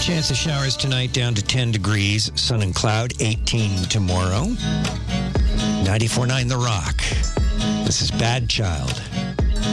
Chance of showers tonight down to 10 degrees. Sun and cloud, 18 tomorrow. 94.9 The Rock. This is Bad Child.